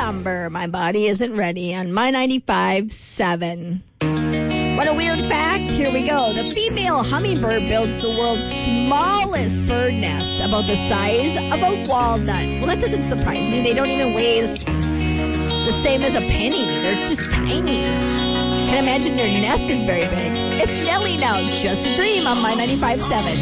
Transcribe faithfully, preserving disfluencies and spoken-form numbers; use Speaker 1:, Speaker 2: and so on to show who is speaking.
Speaker 1: somber. My body isn't ready on My ninety-five seven. What a weird fact. Here we go. The female hummingbird builds the world's smallest bird nest, about the size of a walnut. Well, that doesn't surprise me. They don't even weigh the same as a penny. They're just tiny. Can't imagine their nest is very big. It's Nelly now. Just a Dream on My ninety-five seven.